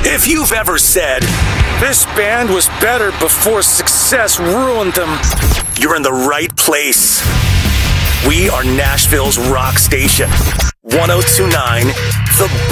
If you've ever said, "This band was better before success ruined them," you're in the right place. We are Nashville's rock station. 1029 The